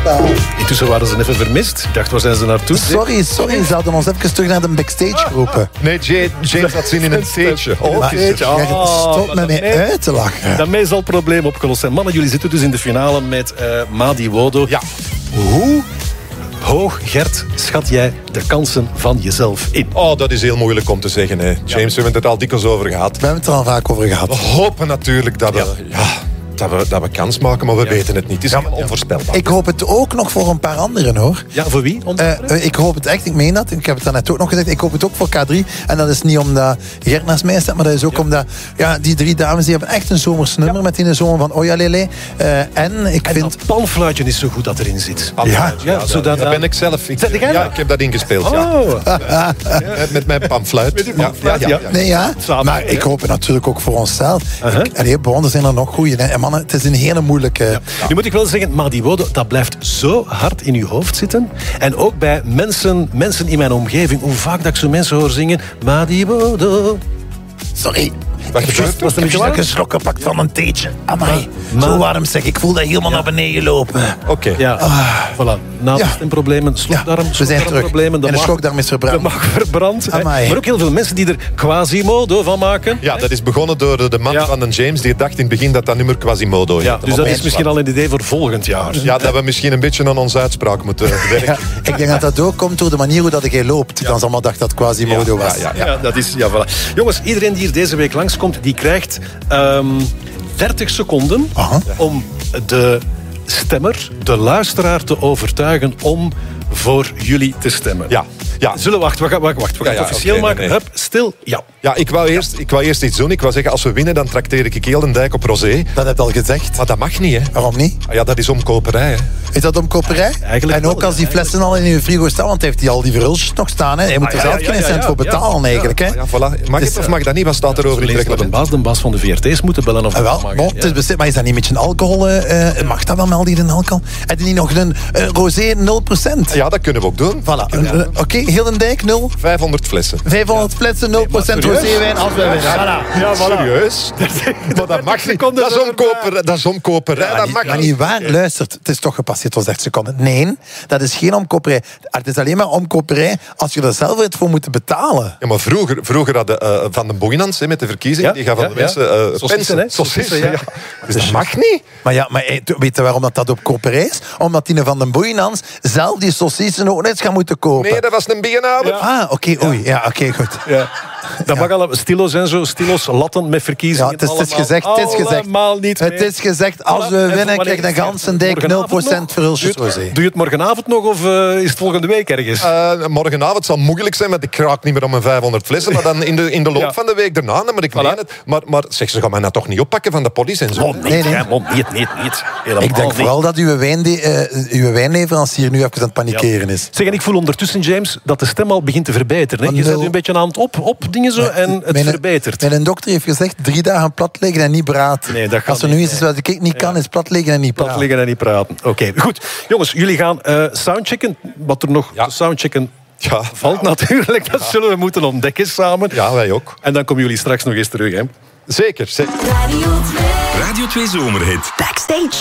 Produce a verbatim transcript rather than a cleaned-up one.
Intussen waren ze even vermist. Ik dacht, waar zijn ze naartoe? Sorry, sorry. Ze hadden ons even terug naar de backstage geroepen. Nee, Jay, James had zin in een stage. Oh, Maar, stage. Gerrit, Ah, stop met mij daarmee- uit te lachen. Daarmee zal het probleem opgelost zijn. Mannen, jullie zitten dus in de finale met uh, Madi Wodo. Ja. Hoe hoog, Gert, schat jij de kansen van jezelf in? Oh, dat is heel moeilijk om te zeggen. Hè. James, we hebben het er al dikwijls over gehad. We hebben het er al vaak over We gehad. hopen natuurlijk dat we, ja. dat we, dat we kans maken, maar we Ja. weten het niet. Het is heel onvoorspelbaar. Ik hoop het ook nog voor een paar anderen, hoor. Ja, voor wie? Uh, uh, ik hoop het echt, ik meen dat. Ik heb het daarnet ook nog gezegd. Ik hoop het ook voor K drie. En dat is niet omdat Gert naast mij staat, maar dat is ook ja. omdat ja, die drie dames die hebben echt een zomers nummer ja. met in de zomer van Oja Lele. Uh, en ik en vind... dat panfluitje is zo goed dat erin zit. Ja, ja, ja, zodat dat ben ik zelf. Ik, Zet jij ja, dat? ik heb dat ingespeeld. Oh. Ja. Ja. Met mijn panfluit. Met uw panfluit, ja, ja, ja. Nee, ja. Samen, maar ja. ik hoop het natuurlijk ook voor onszelf. Uh-huh. Ik, allee, bij ons zijn er nog goeie. En mannen, het is een hele moeilijke... Ja. Nu moet ik wel zeggen, Madi Wodo, dat blijft zo hard in uw hoofd zitten. En ook bij mensen, mensen in mijn omgeving. Hoe vaak dat ik zo mensen hoor zingen... Madi Wodo. Sorry. Wat Ik gebeurt er? was een beetje geschrokken gepakt van een theetje. Amai. Maar- Zo warm zeg. Ik voel dat helemaal naar beneden lopen. Oké. Okay. Ja, Ah. voilà. Navelsteenproblemen, slokdarm, we zijn terug. slokdarmproblemen. En de maag- slokdarm is De verbrand. maag verbrand. hè. Amai. Maar ook heel veel mensen die er Quasimodo van maken. Ja, dat is begonnen door de man Ja. van de James. Die dacht in het begin dat dat nummer Quasimodo heette. Ja, dus Maar dat is opeens misschien wat. al een idee voor volgend jaar. Ja, dat we misschien een beetje aan onze uitspraak moeten werken. Ja, ik denk dat dat ook komt door de manier hoe dat jij loopt. Dan ze allemaal dacht dat Quasimodo Ja, was. ja, ja. Ja, dat is... Ja, voilà. Jongens, iedereen die hier deze week langskomt, die krijgt ehm, dertig seconden Aha. om de stemmer, de luisteraar te overtuigen om voor jullie te stemmen. Ja, ja. Zullen we wachten, we gaan, wacht, wacht, we gaan Ja, ja, het officieel oké, maken. nee, nee. Hup, stil, ja. Ja, ik wou, eerst, ik wou eerst iets doen. Ik wou zeggen, als we winnen, dan trakteer ik heel de dijk op rosé. Dat heb je al gezegd. Maar dat mag niet, hè. Waarom niet? Ah, ja, dat is omkoperij, hè. Is dat omkoperij? eigenlijk En ook wel, als die ja, flessen al in uw frigo staan, want heeft hij al die verhulsjes nog staan. Hè? Hij moet Ah, er ja, zelf ja, geen ja, cent ja, voor ja. betalen eigenlijk. Hè? Ja, voilà. Mag Dus, het of mag dat niet? Wat staat er over in het Lees dat een reglement? baas, de baas van de V R T's moeten bellen of Ah, wel, mag, bon, ja. het is beslist, maar is dat niet met je alcohol? eh, mag dat wel melden hier in alcohol? Heb je niet nog een uh, rosé nul procent? Ja, dat kunnen we ook doen. Voilà. Uh, uh, Oké, okay, heel een dijk nul. vijfhonderd flessen. vijfhonderd flessen, nul procent serieus? roséwijn als wij winnen. Voilà. Ja, serieus? Maar dat mag niet. seconden Dat is omkoperij. Dat is omkoperij. Maar Dat niet, mag maar niet. niet waar, luistert. Het is toch gepasseerd tot dertig seconden. Nee, dat is geen omkoperij. Het is alleen maar omkoperij als je er zelf het voor moet betalen. Ja, maar vroeger, vroeger hadden uh, Van den Boeynans met de verkiezingen, Ja, die gaven ja, de mensen uh, Saucissen, pensen. hè? Saucissen, Saucissen, ja. ja. Dus dat mag niet. Maar ja, maar hey, weet je waarom dat, dat omkoperij is? Omdat die van den Boeynans zelf die saucissen ook net gaan moeten kopen. Nee, dat was een bijenavond. Ah, oké, oei. Ja, oké, goed. Ja. Dat mag al stilo's en zo, stilo's, latten met verkiezingen. Ja, het is, het is allemaal. gezegd, het is gezegd. Allemaal niet Het meer. is gezegd, als Voilà. we En winnen, wanneer- krijg je een ganse dijk nul Morgenavond procent nog? verhulsjes Doe je het- rosé. Doe je het morgenavond nog of uh, is het volgende week ergens? Uh, morgenavond zal moeilijk zijn, want ik raak niet meer om mijn vijfhonderd flessen. Maar dan in de, in de loop Ja. van de week daarna. Maar ik Voilà. meen het. Maar, maar zeg, ze gaan mij nou toch niet oppakken van de politie en zo. Oh, nee, nee, nee. nee. Man, niet, niet, niet. Helemaal Ik denk niet. vooral dat uw, wijnde, uh, uw wijnleverancier nu even aan het panikeren is. Zeg, en ik voel ondertussen, James, dat de stem al begint te verbeteren. Hè? Je Nul. zet nu een beetje aan het op, op dingen zo en het Mijn- verbetert. Mijn dokter heeft gezegd, drie dagen plat liggen en niet praten. Nee, dat gaat Als er niet, nu iets is wat ik niet kan, is plat liggen en niet Plat praten. liggen en niet praten. Oké, goed. Jongens, jullie gaan uh, soundchecken. Wat er nog Ja. te soundchecken Ja. valt natuurlijk. Dat zullen we moeten ontdekken samen. Ja, wij ook. En dan komen jullie straks nog eens terug. Hè? Zeker. zeker. Radio twee. Radio twee Zomerhit. Backstage.